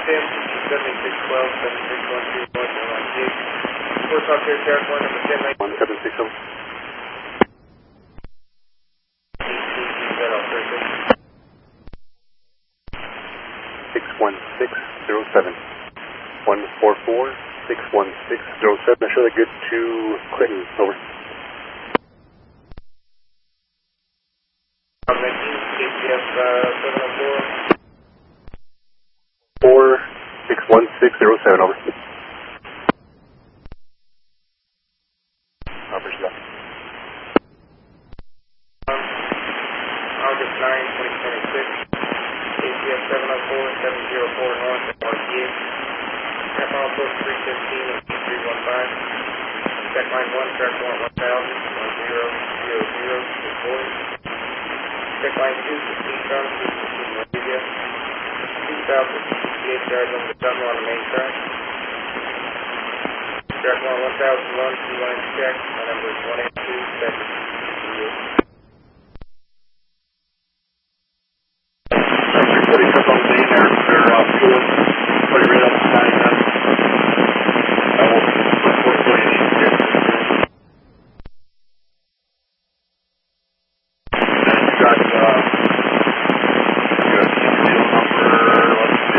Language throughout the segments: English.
Tim, 7612, 7612, North Line Gate. Four Talk Air Caravan, number 10, 61607. 144-61607. Make sure they're good to Clinton. Over. KCF 704. 4-61607. Over. Operation up. August 9, 2026. KCF 704, 704 North at RTA. Track on post 315 and 315. Check line 1, track 1, 1000, 1000, 640. Check line 2, 15 tons, 215 Arabia. 2,068 yards on the tunnel on the main track. Track 1, 1001, 2 lines check. My number is 182, second. Everybody comes on the main there. They're fuel. Put it right up the side. I will put 420 here. And you got your deal number, let's see,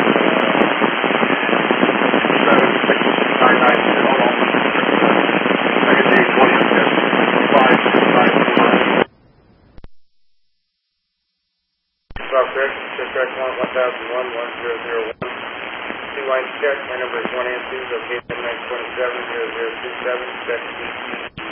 7699. Hold on. I can take 20, yes. 594. Track 1, 1001, 1001. 2 lines check. My number is 182, located at 927, 0027, 7